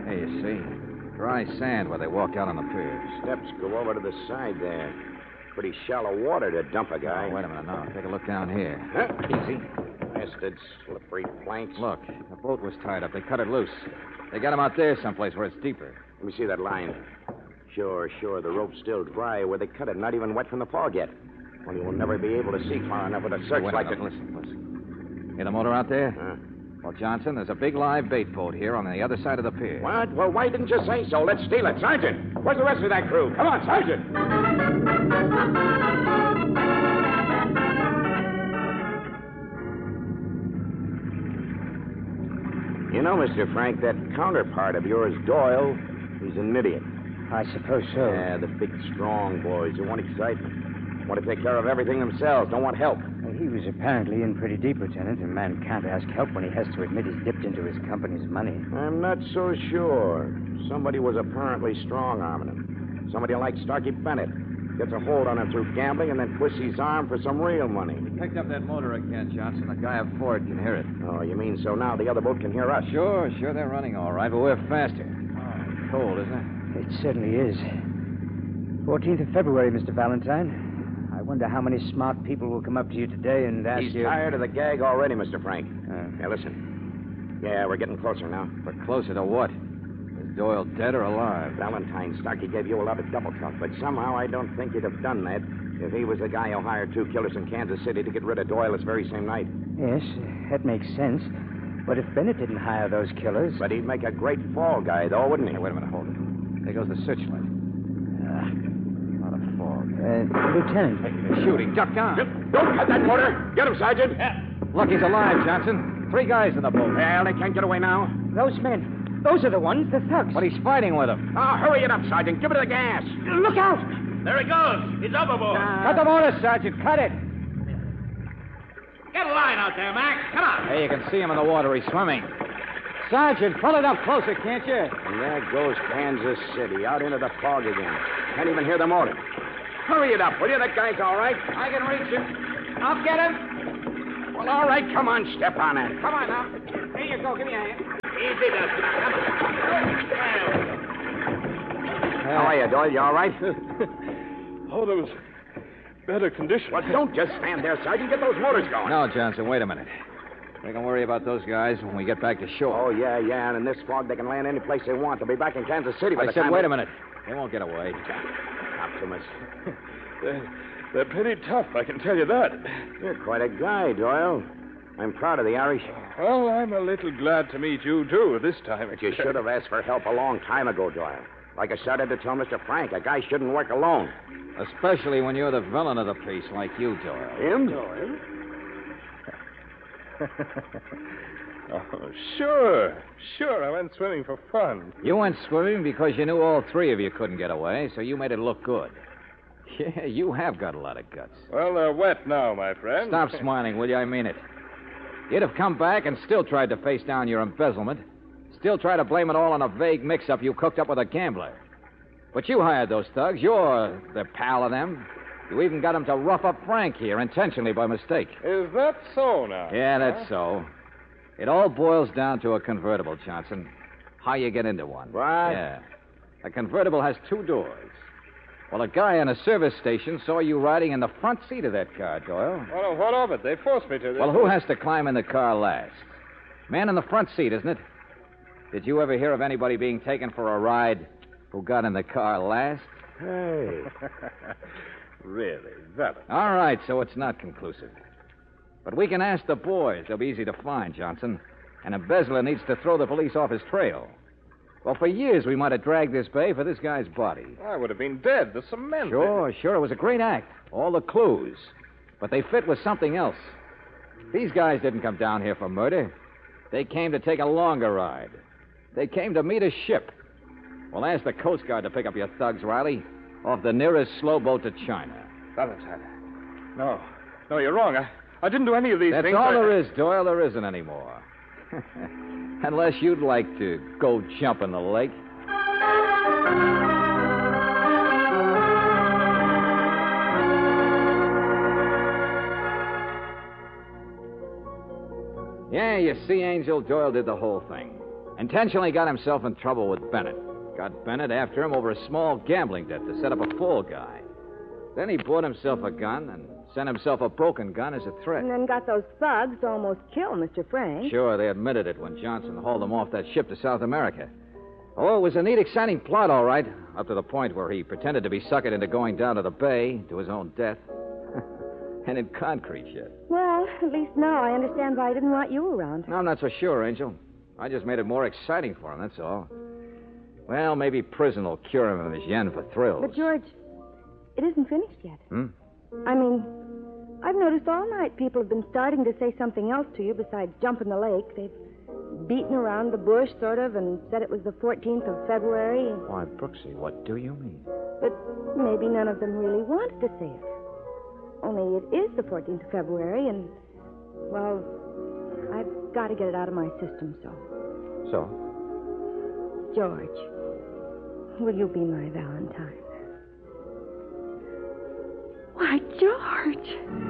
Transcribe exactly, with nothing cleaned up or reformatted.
Hey, you see? Dry sand where they walk out on the piers. Steps go over to the side there. Pretty shallow water to dump a guy. Oh, wait a minute now. Take a look down here. Huh? Easy. Blasted slippery planks. Look, the boat was tied up. They cut it loose. They got him out there someplace where it's deeper. Let me see that line. Sure, sure, the rope's still dry where they cut it, not even wet from the fog yet. Well, you'll never be able to see far enough with a Wait a searchlight minute. to... Listen, listen. Hear the motor out there? Huh? Well, Johnson, there's a big live bait boat here on the other side of the pier. What? Well, why didn't you say so? Let's steal it. Sergeant, where's the rest of that crew? Come on, Sergeant. You know, Mister Frank, that counterpart of yours, Doyle, he's an idiot. I suppose so. Yeah, the big, strong boys who want excitement. Want to take care of everything themselves, don't want help. Well, he was apparently in pretty deep, Lieutenant. A man can't ask help when he has to admit he's dipped into his company's money. I'm not so sure. Somebody was apparently strong-arming him. Somebody like Starkey Bennett. Gets a hold on him through gambling and then twists his arm for some real money. We picked up that motor again, Johnson. The guy aboard can hear it. Oh, you mean so now the other boat can hear us? Sure, sure, they're running all right, but we're faster. Oh, cold, isn't it? It certainly is. fourteenth of February, Mister Valentine. I wonder how many smart people will come up to you today and ask He's you... tired of the gag already, Mister Frank. Uh, Yeah, listen. Yeah, we're getting closer now. But closer to what? Is Doyle dead or alive? Valentine, Starkey gave you a lot of double talk, but somehow I don't think he'd have done that if he was the guy who hired two killers in Kansas City to get rid of Doyle this very same night. yes, that makes sense. But if Bennett didn't hire those killers... But he'd make a great fall guy, though, wouldn't he? Hey, wait a minute, hold it. There goes the searchlight. Uh, Not a fog. uh, Lieutenant... They're shooting. Duck down. Don't cut that motor. Get him, Sergeant. Yeah. Look, he's alive, Johnson. Three guys in the boat. Well, they can't get away now. Those men... Those are the ones, the thugs. But he's fighting with them. Oh, hurry it up, Sergeant. Give it the gas. Look out! There he goes. He's overboard. Cut the motor, Sergeant. Cut it. Get a line out there, Max. Come on. Hey, you can see him in the water. He's swimming. Sergeant, pull it up closer, can't you? And there goes Kansas City, out into the fog again. Can't even hear the motor. Hurry it up, will you? That guy's all right. I can reach him. I'll get him. Well, all right, come on, step on it. Come on now. Here you go. Give me a hand. Easy, Dusty. Come on. How are you, Doyle? You all right? Oh, there was better condition. Well, don't just stand there, Sergeant. Get those motors going. No, Johnson, wait a minute. We can worry about those guys when we get back to shore. Oh, yeah, yeah, and in this fog, they can land any place they want. They'll be back in Kansas City by I the said, time... wait they- a minute. They won't get away. Optimist. They're, they're pretty tough, I can tell you that. You're quite a guy, Doyle. I'm proud of the Irish. Well, I'm a little glad to meet you, too, this time. But you should have asked for help a long time ago, Doyle. Like I started to tell Mister Frank, a guy shouldn't work alone. Especially when you're the villain of the piece, like you, Doyle. Him? Doyle? Oh, sure. Sure, I went swimming for fun. You went swimming because you knew all three of you couldn't get away, so you made it look good. Yeah, you have got a lot of guts. Well, they're wet now, my friend. Stop smiling, will you? I mean it. You'd have come back and still tried to face down your embezzlement. Still try to blame it all on a vague mix-up you cooked up with a gambler. But you hired those thugs. You're the pal of them. You even got them to rough up Frank here intentionally by mistake. Is that so now? Yeah, that's so. It all boils down to a convertible, Johnson. How you get into one. What? Yeah. A convertible has two doors. Well, a guy in a service station saw you riding in the front seat of that car, Doyle. Well, what of it? They forced me to. Well, who has to climb in the car last? Man in the front seat, isn't it? Did you ever hear of anybody being taken for a ride who got in the car last? Hey. Really? That. All right, so it's not conclusive. But we can ask the boys. They'll be easy to find, Johnson. An embezzler needs to throw the police off his trail. Well, for years we might have dragged this bay for this guy's body. I would have been dead. The cement. Sure, sure. It was a great act. All the clues. But they fit with something else. These guys didn't come down here for murder. They came to take a longer ride. They came to meet a ship. Well, ask the Coast Guard to pick up your thugs, Riley, off the nearest slow boat to China. Valentine. No. No, you're wrong. I, I didn't do any of these That's things. all I... there is, Doyle. There isn't any more. Unless you'd like to go jump in the lake. Yeah, you see, Angel, Doyle did the whole thing. Intentionally got himself in trouble with Bennett. Got Bennett after him over a small gambling debt to set up a fall guy. Then he bought himself a gun and sent himself a broken gun as a threat. And then got those thugs to almost kill Mister Frank. Sure, they admitted it when Johnson hauled them off that ship to South America. Oh, it was a neat, exciting plot, all right, up to the point where he pretended to be suckered into going down to the bay to his own death. And in concrete shit. Well, at least now I understand why I didn't want you around. No, I'm not so sure, Angel. I just made it more exciting for him, that's all. Well, maybe prison will cure him of his yen for thrills. But, George, it isn't finished yet. Hmm? I mean, I've noticed all night people have been starting to say something else to you besides jump in the lake. They've beaten around the bush, sort of, and said it was the fourteenth of February. Why, Brooksy, what do you mean? But maybe none of them really wanted to say it. Only it is the fourteenth of February, and, well, I've got to get it out of my system, so. So? George, will you be my Valentine? Why, George!